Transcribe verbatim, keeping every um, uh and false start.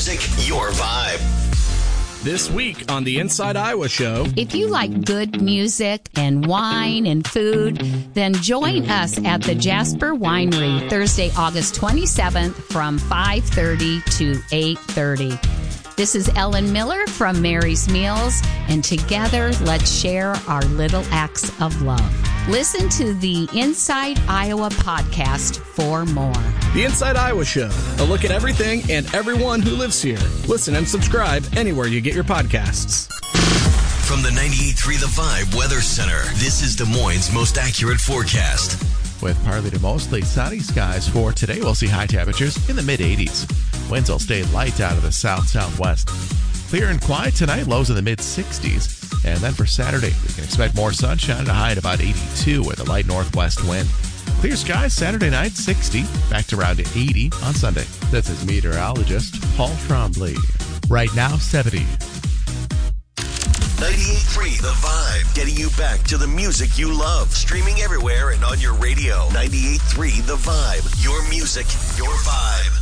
music, your vibe. This week on the Inside Iowa Show. If you like good music and wine and food, then join us at the Jasper Winery Thursday, August twenty-seventh from five thirty to eight thirty. This is Ellen Miller from Mary's Meals, and together let's share our little acts of love. Listen to the Inside Iowa podcast for more. The Inside Iowa Show, a look at everything and everyone who lives here. Listen and subscribe anywhere you get your podcasts. From the ninety-eight point three The Vibe Weather Center, this is Des Moines' most accurate forecast. With partly to mostly sunny skies for today, we'll see high temperatures in the mid-eighties. Winds will stay light out of the south-southwest. Clear and quiet tonight, lows in the mid-sixties. And then for Saturday, we can expect more sunshine, a high at about eighty-two with a light northwest wind. Clear skies Saturday night, sixty, back to around eighty on Sunday. This is meteorologist Paul Trombley. Right now, seventy. ninety-eight point three The Vibe, getting you back to the music you love. Streaming everywhere and on your radio. ninety-eight point three The Vibe, your music, your vibe.